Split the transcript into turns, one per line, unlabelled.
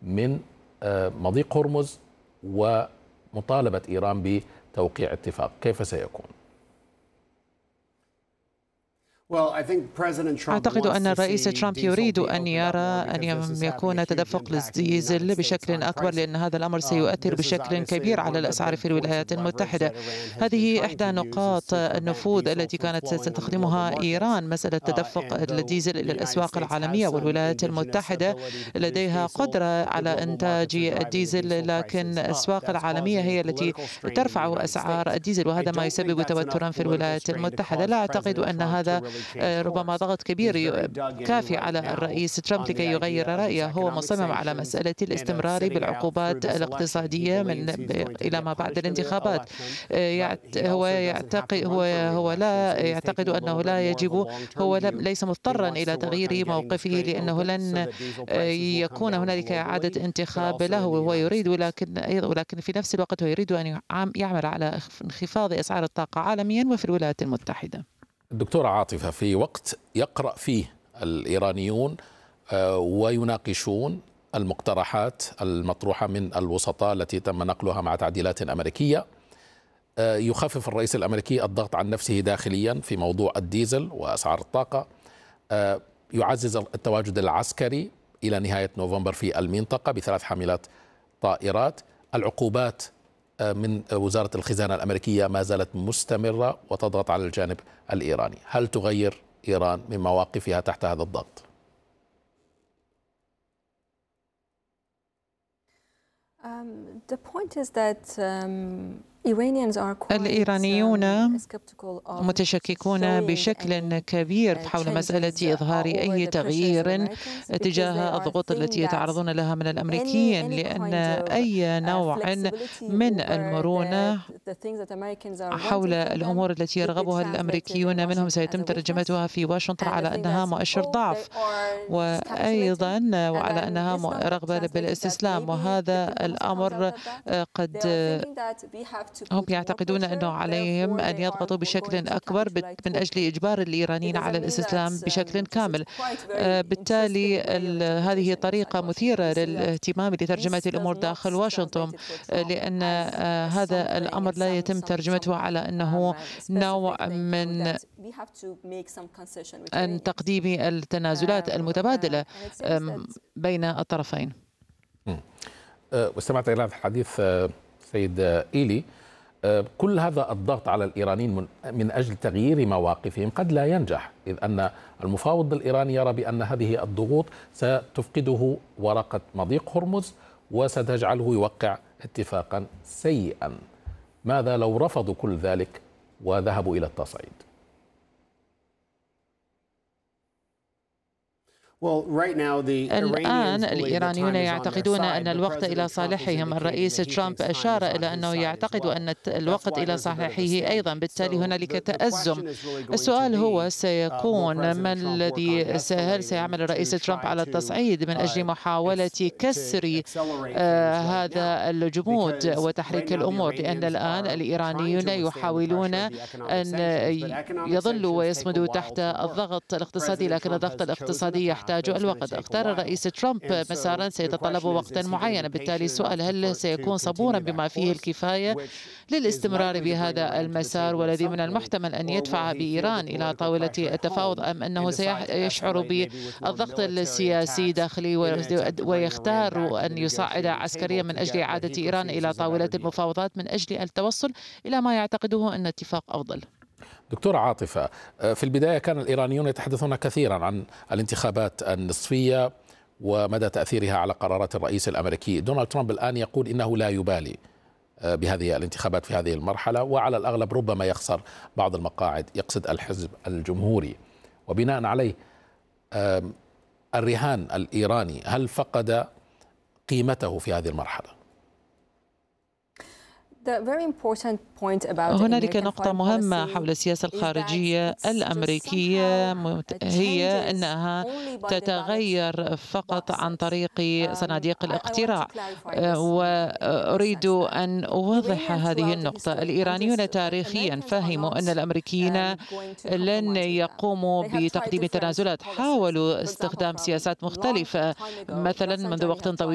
من مضيق هرمز ومطالبة إيران بتوقيع اتفاق، كيف سيكون؟
أعتقد أن الرئيس ترامب يريد أن يرى أن يكون تدفق للديزل بشكل أكبر، لأن هذا الأمر سيؤثر بشكل كبير على الأسعار في الولايات المتحدة. هذه إحدى نقاط النفوذ التي كانت ستستخدمها إيران، مسألة تدفق الديزل إلى الأسواق العالمية، والولايات المتحدة لديها قدرة على إنتاج الديزل، لكن الأسواق العالمية هي التي ترفع أسعار الديزل، وهذا ما يسبب توترا في الولايات المتحدة. لا أعتقد أن هذا ربما ضغط كبير كافي على الرئيس ترامب لكي يغير رأيه. هو مصمم على مسألة الاستمرار بالعقوبات الاقتصادية إلى ما بعد الانتخابات. هو لا يعتقد أنه لا يجب، ليس مضطرا إلى تغيير موقفه، لأنه لن يكون هنالك إعادة انتخاب له. هو يريد، ولكن في نفس الوقت هو يريد أن يعمل على انخفاض أسعار الطاقة عالميا وفي الولايات المتحدة.
دكتورة عاطفة، في وقت يقرأ فيه الإيرانيون ويناقشون المقترحات المطروحة من الوسطاء التي تم نقلها مع تعديلات أمريكية، يخفف الرئيس الأمريكي الضغط عن نفسه داخليا في موضوع الديزل وأسعار الطاقة، يعزز التواجد العسكري إلى نهاية نوفمبر في المنطقة ب3 حاملات طائرات. العقوبات من وزارة الخزانة الأمريكية ما زالت مستمرة وتضغط على الجانب الإيراني. هل تغير إيران من مواقفها تحت هذا الضغط؟
الإيرانيون متشككون بشكل كبير حول مسألة إظهار أي تغيير تجاه الضغوط التي يتعرضون لها من الأمريكيين، لأن أي نوع من المرونة حول الأمور التي يرغبها الأمريكيون منهم سيتم ترجمتها في واشنطن على أنها مؤشر ضعف، وأيضا وعلى أنها رغبة بالاستسلام. وهذا الأمر قد هم يعتقدون أنه عليهم أن يضغطوا بشكل أكبر من أجل إجبار الإيرانيين على الاستسلام بشكل كامل. بالتالي هذه طريقة مثيرة للاهتمام لترجمة الأمور داخل واشنطن، لأن هذا الأمر لا يتم ترجمته على أنه نوع من تقديم التنازلات المتبادلة بين الطرفين.
واستمعت إلى الحديث سيد إيلي، كل هذا الضغط على الإيرانيين من أجل تغيير مواقفهم قد لا ينجح، إذ أن المفاوض الإيراني يرى بأن هذه الضغوط ستفقده ورقة مضيق هرمز وستجعله يوقع اتفاقا سيئا. ماذا لو رفضوا كل ذلك وذهبوا إلى التصعيد؟
الآن الإيرانيون يعتقدون أن الوقت إلى صالحهم. الرئيس ترامب أشار إلى أنه يعتقد أن الوقت إلى صالحه أيضا، بالتالي هنالك تأزم. السؤال هو سيكون هل سيعمل الرئيس ترامب على التصعيد من أجل محاولة كسر هذا الجمود وتحريك الأمور، لأن الآن الإيرانيون يحاولون أن يظلوا ويصمدوا تحت الضغط الاقتصادي، لكن الضغط الاقتصادي يحتاج الوقت. اختار الرئيس ترامب مسارا سيتطلب وقتا معينا، بالتالي السؤال هل سيكون صبورا بما فيه الكفاية للاستمرار بهذا المسار، والذي من المحتمل أن يدفع بإيران إلى طاولة التفاوض، أم أنه سيشعر بالضغط السياسي داخلي ويختار أن يصعد عسكريا من أجل إعادة إيران إلى طاولة المفاوضات من أجل التوصل إلى ما يعتقده أن اتفاق أفضل.
دكتورة عاطفة، في البداية كان الإيرانيون يتحدثون كثيرا عن الانتخابات النصفية ومدى تأثيرها على قرارات الرئيس الأمريكي. دونالد ترامب الآن يقول إنه لا يبالي بهذه الانتخابات في هذه المرحلة، وعلى الأغلب ربما يخسر بعض المقاعد، يقصد الحزب الجمهوري. وبناء عليه الرهان الإيراني هل فقد قيمته في هذه المرحلة؟
هنالك نقطة مهمة حول السياسة الخارجية الأمريكية، هي أنها تتغير فقط عن طريق صناديق الاقتراع، وأريد أن أوضح هذه النقطة. الإيرانيون تاريخيا فهموا أن الأمريكيين لن يقوموا بتقديم تنازلات، حاولوا استخدام سياسات مختلفة، مثلا منذ وقت طويل